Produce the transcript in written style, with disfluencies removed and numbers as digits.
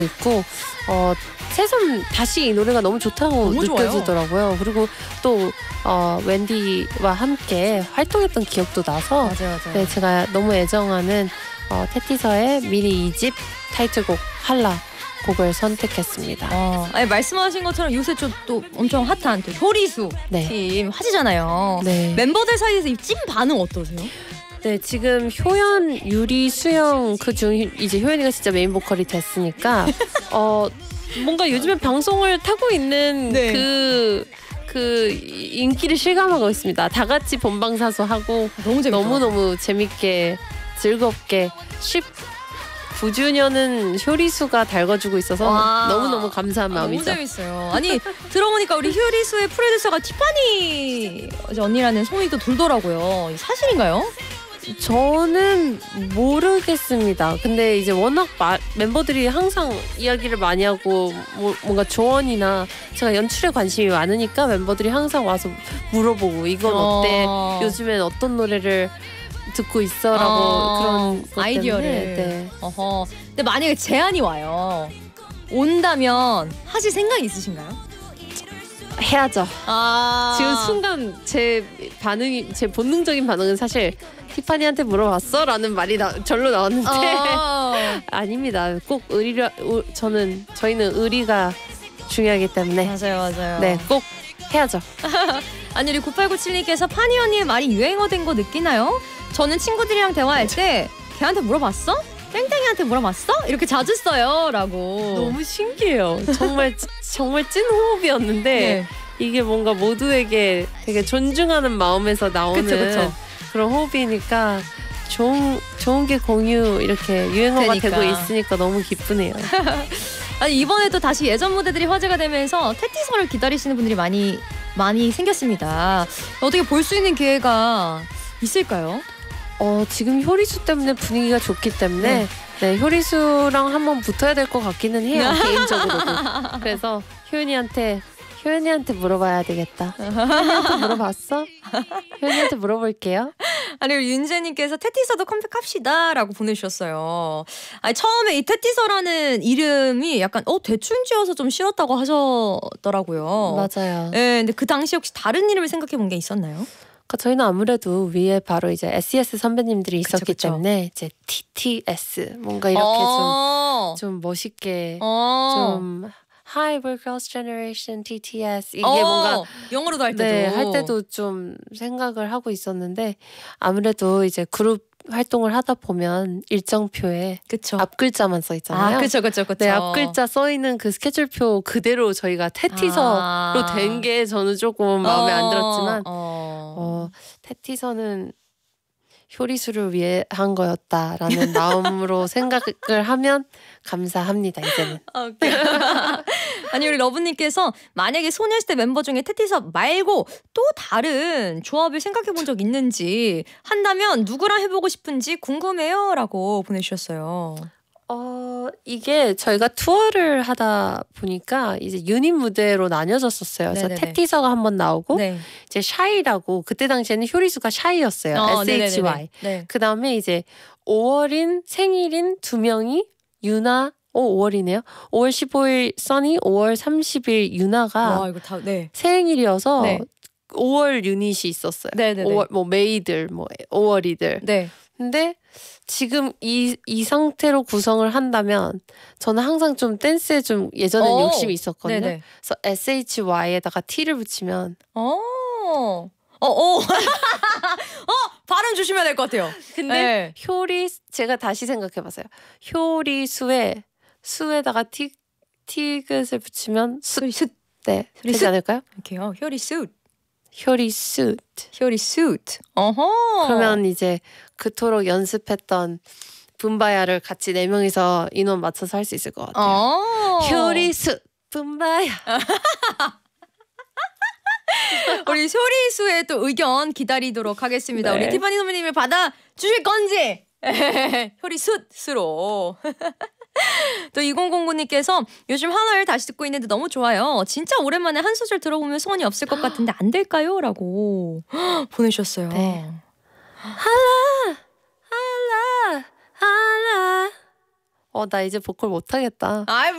있고 새삼 다시 이 노래가 너무 좋다고 너무 느껴지더라고요. 그리고 또 웬디와 함께 활동했던 기억도 나서 맞아요. 네, 제가 너무 애정하는 테티서의 미니 2집 타이틀곡 할라 곡을 선택했습니다. 아니, 말씀하신 것처럼 요새 또 엄청 핫한 또 효리수 네. 팀 하시잖아요. 네. 멤버들 사이에서 이 찐 반응 어떠세요? 네, 지금 효연, 유리, 수영 그중 이제 효연이가 진짜 메인 보컬이 됐으니까 뭔가 요즘에 방송을 타고 있는 네. 그 인기를 실감하고 있습니다. 다 같이 본방사수하고 너무 재밌어요. 너무 재밌게 즐겁게 19주년은 효리수가 달궈주고 있어서 와. 너무 감사한 마음이죠. 너무 재밌어요. 아니 들어보니까 우리 효리수의 프로듀서가 티파니 언니라는 소문이 또 돌더라고요. 사실인가요? 저는 모르겠습니다. 근데 이제 워낙 멤버들이 항상 이야기를 많이 하고 뭔가 조언이나 제가 연출에 관심이 많으니까 멤버들이 항상 와서 물어보고 이건 어때? 요즘엔 어떤 노래를 듣고 있어라고 그런 것 아이디어를. 네. 어허. 근데 만약에 제안이 와요. 온다면 하실 생각이 있으신가요? 해야죠. 지금 지금 순간 제 본능적인 반응은 사실 티파니한테 물어봤어? 라는 말이 절로 나왔는데 아닙니다. 꼭 저희는 의리가 중요하기 때문에 맞아요. 네, 꼭 해야죠. 아니 우리 9897님께서 파니 언니의 말이 유행어된 거 느끼나요? 저는 친구들이랑 대화할 때 걔한테 물어봤어? 땡땡이한테 물어봤어? 이렇게 자주 써요 라고. 너무 신기해요. 정말 찐 호흡이었는데 네. 이게 뭔가 모두에게 되게 존중하는 마음에서 나오는 그쵸. 그런 호흡이니까 좋은 게 공유 이렇게 유행어가 되니까. 되고 있으니까 너무 기쁘네요. 아니 이번에도 다시 예전 무대들이 화제가 되면서 테티서를 기다리시는 분들이 많이 생겼습니다. 어떻게 볼 수 있는 기회가 있을까요? 지금 효리수 때문에 분위기가 좋기 때문에 네, 효리수랑 한번 붙어야 될 것 같기는 해요. 개인적으로도. 그래서 효연이한테 물어봐야 되겠다. 효연이한테 물어봤어? 효연이한테 물어볼게요. 아니 윤재님께서 테티서도 컴백합시다 라고 보내주셨어요. 아니 처음에 이 테티서라는 이름이 약간 대충 지어서 좀 싫었다고 하셨더라고요. 맞아요. 네, 근데 그 당시 혹시 다른 이름을 생각해 본 게 있었나요? 저희는 아무래도 위에 바로 이제 SES 선배님들이 있었기 그쵸. 때문에 이제 TTS 뭔가 이렇게 좀 멋있게 좀 Hi, we're Girls' Generation TTS 이게 뭔가 영어로도 할 때도 네, 할 때도 좀 생각을 하고 있었는데 아무래도 이제 그룹 활동을 하다 보면 일정표에 그쵸. 앞 글자만 써 있잖아요. 그쵸. 네, 앞 글자 써 있는 그 스케줄표 그대로 저희가 테티서로 된 게 저는 조금 마음에 안 들었지만 테티서는 효리수를 위해 한 거였다라는 마음으로 생각을 하면 감사합니다. 이제는. 아니 우리 러브님께서 만약에 소녀시대 멤버 중에 테티서 말고 또 다른 조합을 생각해 본 적 있는지 한다면 누구랑 해보고 싶은지 궁금해요 라고 보내주셨어요. 이게 저희가 투어를 하다 보니까 이제 유닛 무대로 나뉘어졌었어요. 그래서 테티서가 한번 나오고 이제 샤이라고 그때 당시에는 효리수가 샤이였어요. SHY. 그 다음에 이제 5월인 생일인 2명이 유나 5월이네요. 5월 15일 써니, 5월 30일 유나가 생일이어서 5월 유닛이 있었어요. 5월 뭐 메이들, 뭐 5월이들. 근데 지금 이 상태로 구성을 한다면 저는 항상 좀 댄스에 좀 예전엔 욕심이 있었거든요. 그래서 SHY에다가 T를 붙이면 발음 조심해야 될 것 같아요. 근데 제가 다시 생각해봤어요. 효리수에 수에다가 티귿을 붙이면 네, 되지 않을까요? 이렇게요. 효리수. 그러면 이제 그토록 연습했던 붐바야를 같이 4명이서 인원 맞춰서 할 수 있을 것 같아요. 효리수 붐바야. 우리 효리수의 또 의견 기다리도록 하겠습니다. 우리 티파니 선배님이 받아주실 건지 효리수로. 또 2009님께서 요즘 한화를 다시 듣고 있는데 너무 좋아요. 진짜 오랜만에 한 소절 들어보면 소원이 없을 것 같은데 안 될까요? 라고 보내주셨어요. 할라 나 이제 보컬 못하겠다.